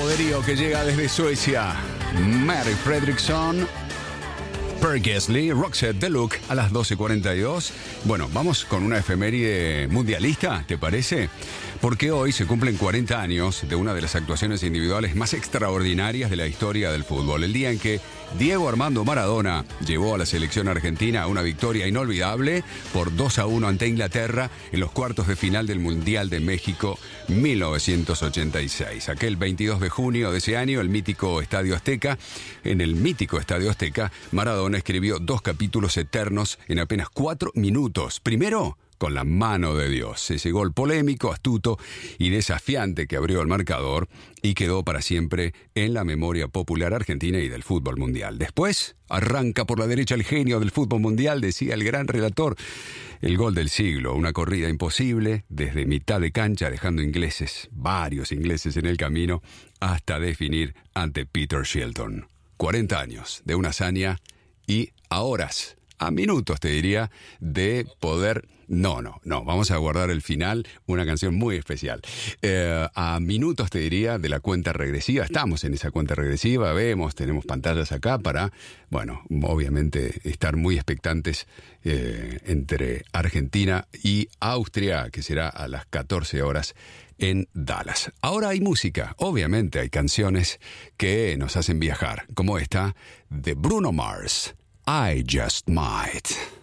poderío que llega desde Suecia. Mary Fredriksson, Per Gessle, Roxette Deluxe a las 12:42. Bueno, vamos con una efeméride mundialista, ¿te parece? Porque hoy se cumplen 40 años de una de las actuaciones individuales más extraordinarias de la historia del fútbol. El día en que Diego Armando Maradona llevó a la selección argentina a una victoria inolvidable por 2-1 ante Inglaterra en los cuartos de final del Mundial de México 1986. Aquel 22 de junio de ese año, en el mítico Estadio Azteca, Maradona escribió 2 capítulos eternos en apenas 4 minutos. Primero, con la mano de Dios. Ese gol polémico, astuto y desafiante que abrió el marcador y quedó para siempre en la memoria popular argentina y del fútbol mundial. Después, arranca por la derecha el genio del fútbol mundial, decía el gran relator. El gol del siglo, una corrida imposible desde mitad de cancha, dejando varios ingleses en el camino, hasta definir ante Peter Shilton. 40 años de una hazaña y a horas, a minutos te diría, de poder... No, vamos a guardar el final, una canción muy especial. A minutos te diría de la cuenta regresiva, estamos en esa cuenta regresiva, tenemos pantallas acá para, bueno, obviamente estar muy expectantes entre Argentina y Austria, que será a las 14 horas en Dallas. Ahora hay música, obviamente hay canciones que nos hacen viajar, como esta de Bruno Mars, I Just Might.